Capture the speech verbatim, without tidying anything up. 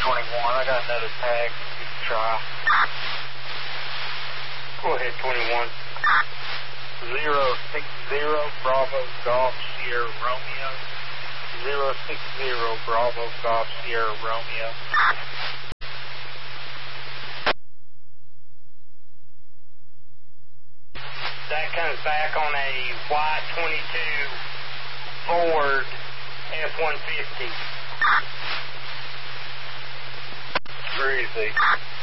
twenty-one, I got another tag. You can try. Go ahead, twenty-one. zero six zero Bravo Golf Sierra Romeo. zero six zero Bravo Golf Sierra Romeo. That comes back on a Y twenty-two Ford F one fifty. Where is he?